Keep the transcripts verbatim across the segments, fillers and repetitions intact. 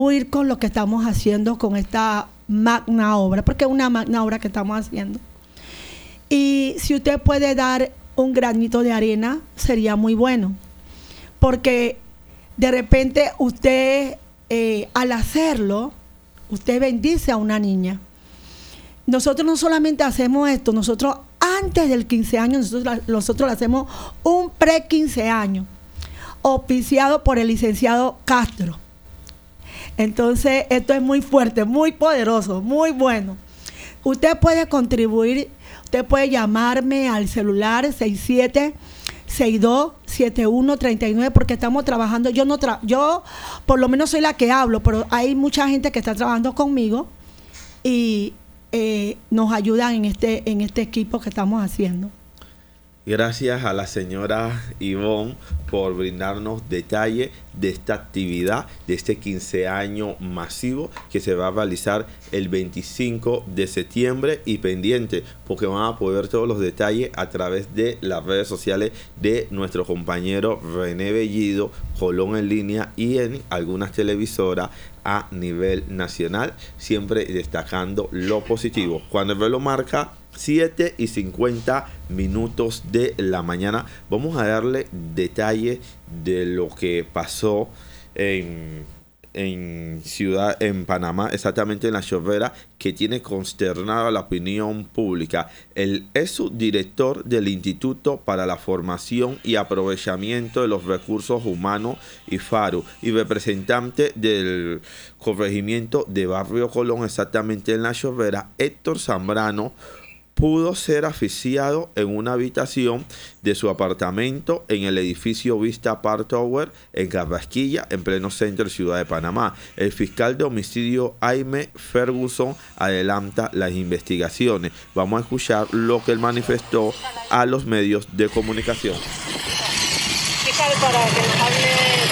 Ir con lo que estamos haciendo con esta magna obra, porque es una magna obra que estamos haciendo. Y si usted puede dar un granito de arena, sería muy bueno, porque de repente usted, eh, al hacerlo, usted bendice a una niña. Nosotros no solamente hacemos esto, nosotros antes del quince años, nosotros, nosotros le hacemos un pre-quince años, auspiciado por el licenciado Castro. Entonces, esto es muy fuerte, muy poderoso, muy bueno. Usted puede contribuir, usted puede llamarme al celular seis siete seis dos siete uno tres nueve, porque estamos trabajando. Yo no tra yo por lo menos soy la que hablo, pero hay mucha gente que está trabajando conmigo y eh, nos ayudan en este, en este equipo que estamos haciendo. Gracias a la señora Ivonne por brindarnos detalles de esta actividad, de este quince años masivo que se va a realizar el veinticinco de septiembre, y pendiente porque van a poder ver todos los detalles a través de las redes sociales de nuestro compañero René Bellido, Colón en Línea, y en algunas televisoras a nivel nacional, siempre destacando lo positivo. Cuando el reloj marca siete y cincuenta minutos de la mañana, vamos a darle detalles de lo que pasó en, en ciudad, en Panamá, exactamente en La Chorrera, que tiene consternada la opinión pública. El ex subdirector del Instituto para la Formación y Aprovechamiento de los Recursos Humanos, IFARU, y representante del corregimiento de Barrio Colón, exactamente en La Chorrera, Héctor Zambrano, pudo ser asfixiado en una habitación de su apartamento en el edificio Vista Park Tower en Carrasquilla, en pleno centro de Ciudad de Panamá. El fiscal de homicidio Jaime Ferguson adelanta las investigaciones. Vamos a escuchar lo que él manifestó a los medios de comunicación. Fiscal, para que nos hable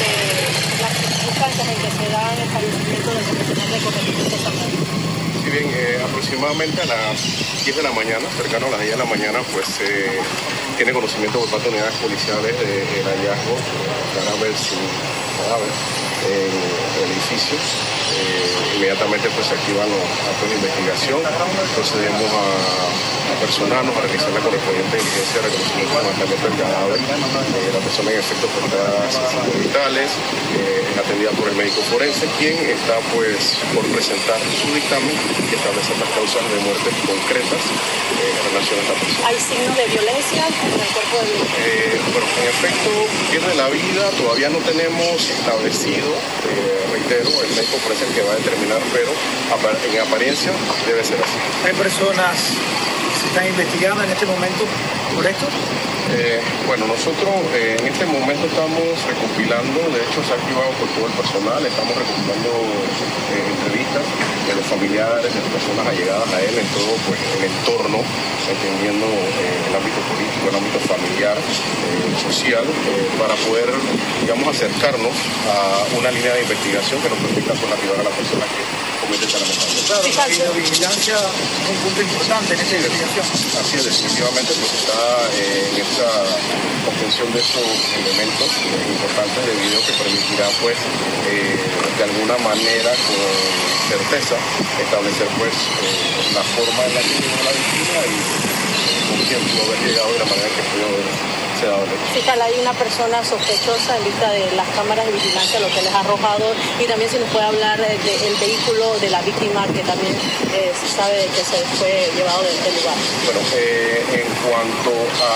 de las circunstancias en que se da el establecimiento del profesional de corregimiento Zambrano. Si bien eh, aproximadamente a las diez de la mañana, cercano a las diez de la mañana, pues eh, tiene conocimiento por parte de unidades policiales del hallazgo de cadáver sin cadáver en el edificio. Eh, inmediatamente pues se activan los actos de investigación, procedemos a, a personarnos a realizar la correspondiente diligencia de reconocimiento y levantamiento del cadáver. Eh, la persona en efecto portada signos vitales, eh, es atendida por el médico forense, quien está pues por presentar su dictamen y establecer las causas de muerte concretas eh, en relación a esta persona. ¿Hay signos de violencia en el cuerpo del eh, Bueno, en efecto pierde la vida, todavía no tenemos establecido, eh, reitero, el médico forense el que va a determinar, pero en apariencia debe ser así. ¿Hay personas que se están investigando en este momento por esto? Eh, bueno, nosotros eh, en este momento estamos recopilando, de hecho se ha activado por todo el personal, estamos recopilando eh, entrevistas de los familiares, de las personas allegadas a él, en todo pues el entorno, entendiendo eh, el ámbito político, el ámbito familiar, eh, social, eh, para poder, digamos, acercarnos a una línea de investigación que nos permita pues, arribar a la persona que comete tal lamentable. Claro, la videovigilancia es un punto importante en esta investigación. Así es, definitivamente pues está eh, en esta obtención de estos elementos eh, importantes de video que permitirá pues eh, de alguna manera con certeza establecer pues eh, la forma en la que llegó la víctima y eh, con quién pudo haber llegado y la manera que pudo haber se dado el hecho. Fiscal, hay una persona sospechosa en vista de las cámaras de vigilancia, lo que les ha arrojado, y también si nos puede hablar del de, de vehículo de la víctima, que también eh, se sabe que se fue llevado del, del lugar. Bueno, eh, en cuanto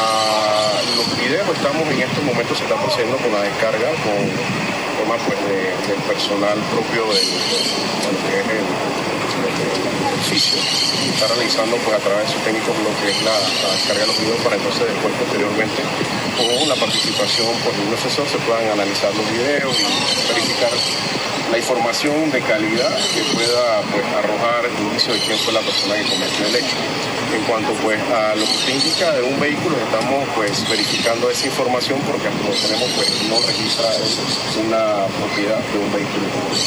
a los videos, estamos en estos momentos, se está procediendo con la descarga, con tema pues, de, del personal propio del, del, que es el, el edificio. Está realizando pues, a través de sus técnicos lo que es la, la descarga de los videos para entonces después posteriormente con la participación por un asesor se puedan analizar los videos y verificar la información de calidad que pueda pues, arrojar el indicio de quién fue la persona que cometió el hecho. En cuanto pues, a lo que usted indica de un vehículo, estamos pues, verificando esa información porque hasta lo tenemos pues, no registra una propiedad de un vehículo.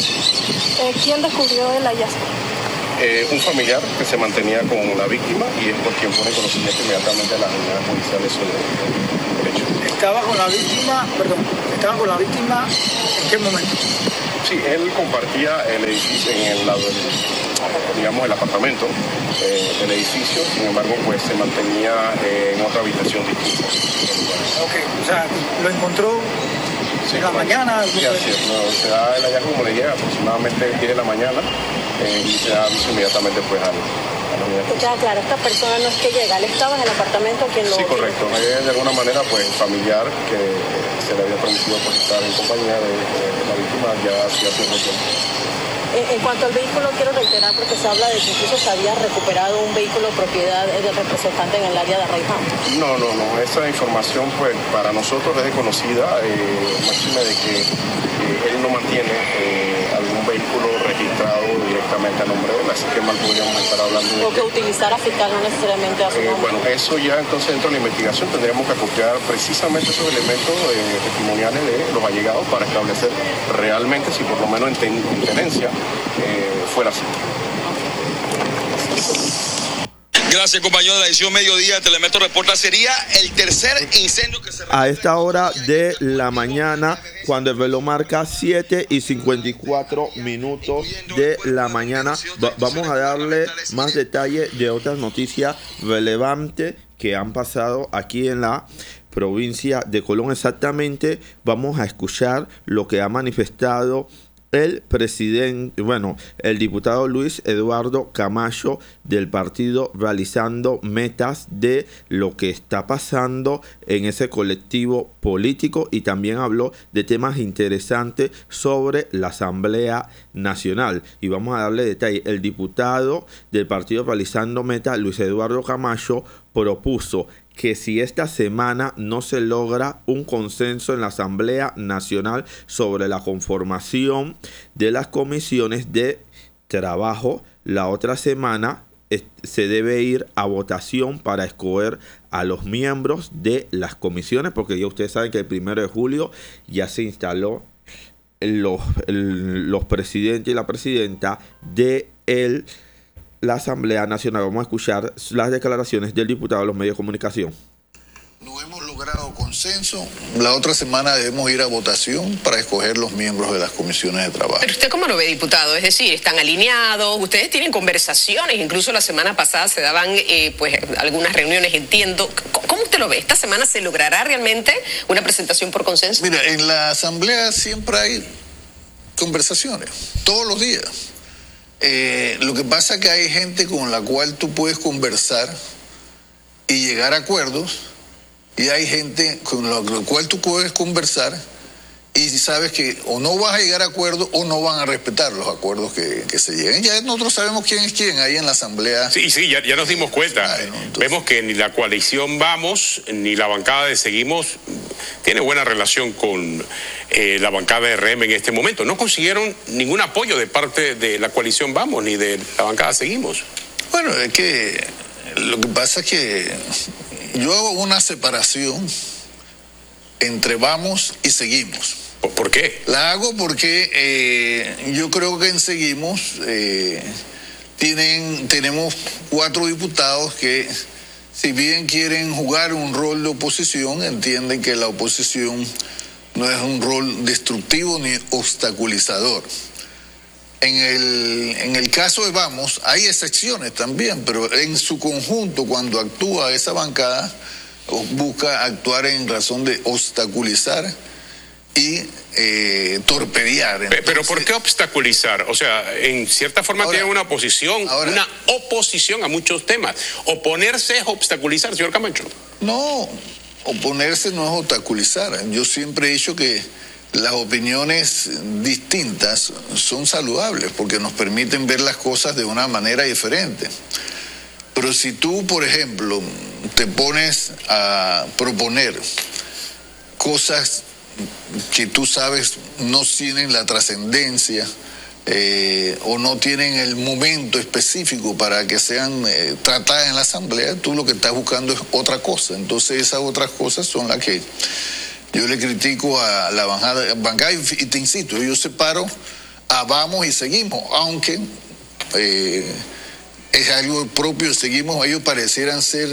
Eh, ¿Quién descubrió el hallazgo? Eh, un familiar que se mantenía con la víctima y es por quien pone conocimiento inmediatamente a las unidades policiales sobre el hecho. ¿Estaba con la víctima, perdón, estaba con la víctima en qué momento? Sí, él compartía el edificio en el lado del, digamos, el apartamento eh, del edificio, sin embargo, pues se mantenía eh, en otra habitación distinta. Ok, o sea, lo encontró Sí, en la mañana. Sí, así es. No, se da el hallazgo, como le dije, aproximadamente diez de la mañana eh, y se da aviso inmediatamente pues al... Ya, claro, esta persona no es que llega, él estaba en el apartamento quien lo... Sí, correcto. Es de alguna manera pues familiar que se le había permitido pues, estar en compañía de, de la víctima ya hacía cierto tiempo. En, en cuanto al vehículo, quiero reiterar porque se habla de que incluso se había recuperado un vehículo propiedad del representante en el área de Arraiján. No, no, no. Esa información pues para nosotros es desconocida, eh, máxime de que eh, él no mantiene eh, algún vehículo registrado directamente a nombre de él, así que mal podríamos estar hablando de... O que utilizara fiscal no necesariamente a su Eh, nombre. bueno, eso ya entonces dentro de la investigación tendríamos que acopiar precisamente esos elementos eh, testimoniales de los allegados para establecer realmente si por lo menos en, ten, en tenencia eh, fuera así. Gracias, compañero de la edición Mediodía. Telemetro reporta, sería el tercer incendio que se... A esta hora de la mañana, cuando el reloj marca siete y cincuenta y cuatro minutos de la mañana, va- vamos a darle más detalle de otras noticias relevantes que han pasado aquí en la provincia de Colón. Exactamente, vamos a escuchar lo que ha manifestado el presidente, bueno, el diputado Luis Eduardo Camacho del partido, realizando metas de lo que está pasando en ese colectivo político, y también habló de temas interesantes sobre la Asamblea Nacional. Y vamos a darle detalle. El diputado del partido realizando metas, Luis Eduardo Camacho, propuso que si esta semana no se logra un consenso en la Asamblea Nacional sobre la conformación de las comisiones de trabajo, la otra semana se debe ir a votación para escoger a los miembros de las comisiones, porque ya ustedes saben que el primero de julio ya se instaló los, el, los presidentes y la presidenta de el la Asamblea Nacional. Vamos a escuchar las declaraciones del diputado de los medios de comunicación. No hemos logrado consenso. La otra semana debemos ir a votación para escoger los miembros de las comisiones de trabajo. Pero usted, ¿cómo lo ve, diputado? Es decir, ¿están alineados? Ustedes tienen conversaciones, incluso la semana pasada se daban eh, pues algunas reuniones, entiendo. ¿Cómo usted lo ve? ¿Esta semana se logrará realmente una presentación por consenso? Mira, en la Asamblea siempre hay conversaciones, todos los días. Eh, lo que pasa es que hay gente con la cual tú puedes conversar y llegar a acuerdos, y hay gente con la cual tú puedes conversar y sabes que o no vas a llegar a acuerdos o no van a respetar los acuerdos que, que se lleguen. Ya nosotros sabemos quién es quién ahí en la Asamblea. Sí, sí, ya, ya nos dimos cuenta. Ay, no, entonces... Vemos que ni la coalición Vamos, ni la bancada de Seguimos tiene buena relación con eh, la bancada de R M en este momento. No consiguieron ningún apoyo de parte de la coalición Vamos, ni de la bancada Seguimos. Bueno, es que lo que pasa es que yo hago una separación entre Vamos y Seguimos. ¿Por qué? La hago porque eh, yo creo que en Seguimos eh, tienen, tenemos cuatro diputados que, si bien quieren jugar un rol de oposición, entienden que la oposición no es un rol destructivo ni obstaculizador. En el, en el caso de Vamos, hay excepciones también, pero en su conjunto, cuando actúa esa bancada, busca actuar en razón de obstaculizar y eh, torpedear. Entonces, pero ¿por qué obstaculizar? O sea, en cierta forma ahora, tienen una oposición, ahora, una oposición a muchos temas. Oponerse es obstaculizar, señor Camacho. No, oponerse no es obstaculizar. Yo siempre he dicho que las opiniones distintas son saludables porque nos permiten ver las cosas de una manera diferente. Pero si tú, por ejemplo, te pones a proponer cosas que tú sabes no tienen la trascendencia eh, o no tienen el momento específico para que sean eh, tratadas en la Asamblea, tú lo que estás buscando es otra cosa. Entonces esas otras cosas son las que yo le critico a la bancada, bancada y te insisto, yo separo a Vamos y Seguimos, aunque eh, es algo propio, Seguimos, ellos parecieran ser...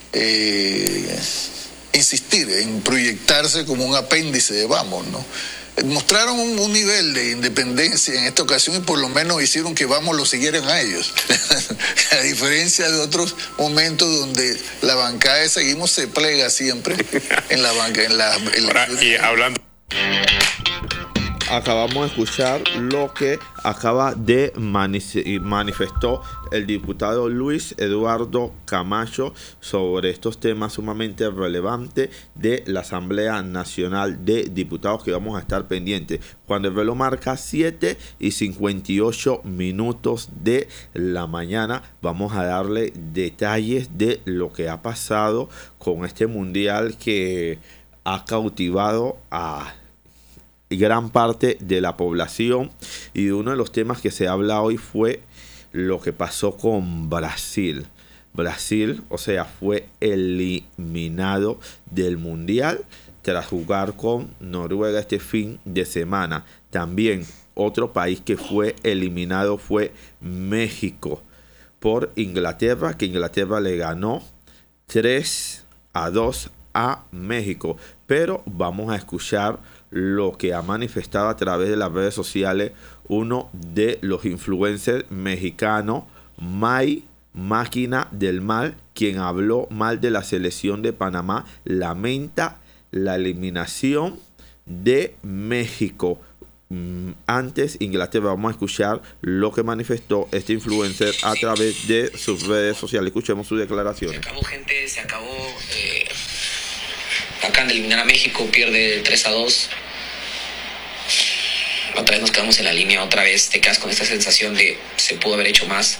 Eh, insistir en proyectarse como un apéndice de Vamos, ¿no? mostraron un, un nivel de independencia en esta ocasión y por lo menos hicieron que Vamos lo siguieran a ellos. A diferencia de otros momentos donde la bancada de Seguimos se plega siempre en la banca. En la, en la... Ahora, y hablando... Acabamos de escuchar lo que acaba de mani- manifestó el diputado Luis Eduardo Camacho sobre estos temas sumamente relevantes de la Asamblea Nacional de Diputados, que vamos a estar pendientes. Cuando el reloj marca siete y cincuenta y ocho minutos de la mañana, vamos a darle detalles de lo que ha pasado con este mundial que ha cautivado a gran parte de la población, y uno de los temas que se habla hoy fue lo que pasó con Brasil. Brasil, o sea, fue eliminado del mundial tras jugar con Noruega este fin de semana. También otro país que fue eliminado fue México por Inglaterra, que Inglaterra le ganó tres a dos a México. Pero vamos a escuchar lo que ha manifestado a través de las redes sociales uno de los influencers mexicanos, May Máquina del Mal, quien habló mal de la selección de Panamá, lamenta la eliminación de México. Antes Inglaterra, vamos a escuchar lo que manifestó este influencer a través de sus redes sociales. Escuchemos sus declaraciones. Se acabó, gente, se acabó. Eh, acaban de eliminar a México, pierde tres a dos. Otra vez nos quedamos en la línea, otra vez te quedas con esta sensación de se pudo haber hecho más.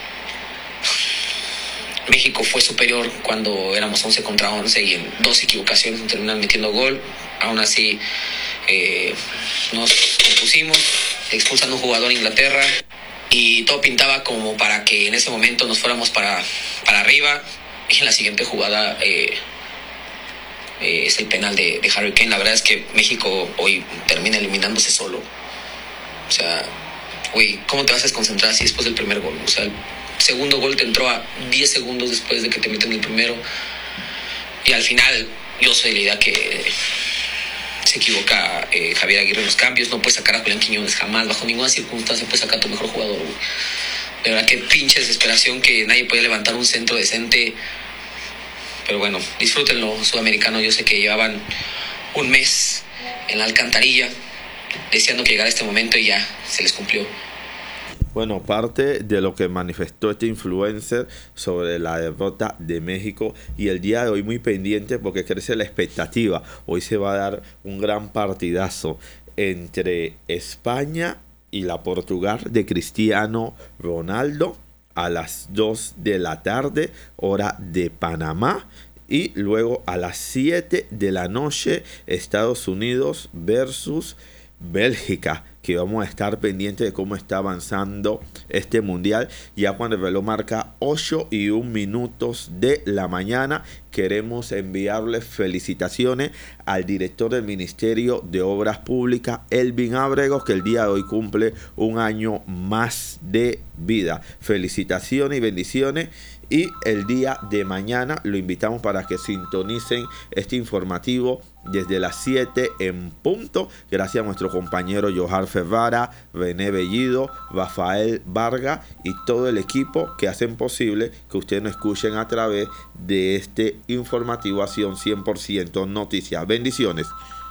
México fue superior cuando éramos once contra once y en dos equivocaciones nos terminan metiendo gol. Aún así eh, nos compusimos, expulsan a un jugador a Inglaterra y todo pintaba como para que en ese momento nos fuéramos para, para arriba, y en la siguiente jugada eh, eh, es el penal de, de Harry Kane. La verdad es que México hoy termina eliminándose solo. O sea, güey, ¿cómo te vas a desconcentrar así después del primer gol? O sea, el segundo gol te entró a diez segundos después de que te meten el primero. Y al final, yo soy de la idea que se equivoca eh, Javier Aguirre en los cambios. No puedes sacar a Julián Quiñones jamás, bajo ninguna circunstancia puedes sacar a tu mejor jugador, güey. De verdad, qué pinche desesperación que nadie podía levantar un centro decente. Pero bueno, disfrútenlo, sudamericano. Yo sé que llevaban un mes en la alcantarilla deseando que llegara este momento y ya se les cumplió. Bueno, parte de lo que manifestó este influencer sobre la derrota de México, y el día de hoy muy pendiente porque crece la expectativa. Hoy se va a dar un gran partidazo entre España y la Portugal de Cristiano Ronaldo a las dos de la tarde, hora de Panamá. Y luego a las siete de la noche, Estados Unidos versus Bélgica, que vamos a estar pendientes de cómo está avanzando este mundial. Ya cuando el reloj marca ocho y un minutos de la mañana, queremos enviarles felicitaciones al director del Ministerio de Obras Públicas, Elvin Ábregos, que el día de hoy cumple un año más de vida. Felicitaciones y bendiciones. Y el día de mañana lo invitamos para que sintonicen este informativo desde las siete en punto. Gracias a nuestro compañero Johar Ferrara, René Bellido, Rafael Vargas y todo el equipo que hacen posible que ustedes nos escuchen a través de este informativo Acción cien por ciento Noticias. Bendiciones.